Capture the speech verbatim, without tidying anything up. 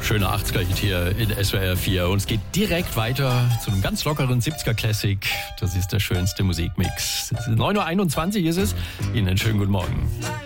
Schöner achtziger-Hit hier in S W R vier. Und es geht direkt weiter zu einem ganz lockeren siebziger-Classic. Das ist der schönste Musikmix. neun Uhr einundzwanzig ist es. Ihnen einen schönen guten Morgen.